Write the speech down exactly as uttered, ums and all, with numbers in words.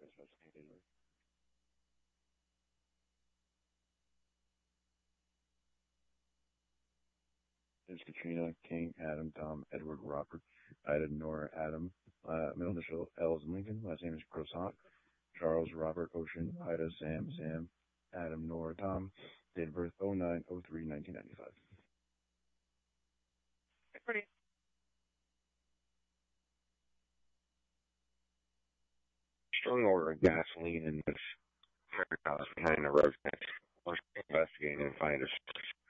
There's Katrina, King, Adam, Tom, Edward, Robert, Ida, Nora, Adam. Uh, middle initial L is Lincoln. Last name is Croissant. Charles, Robert, Ocean, Ida, Sam, Sam, Adam, Nora, Tom. Date of birth oh nine oh three nineteen ninety-five. Pretty. Strong order of gasoline in this house behind the road. We're investigating and find us.